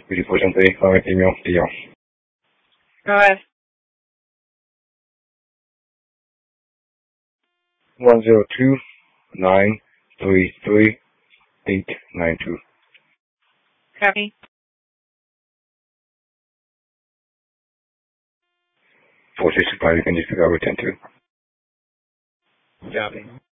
5473, comment email, deal. Go ahead. 102-933-892. Copy. 4665, you can disregard with 10-2. Copy.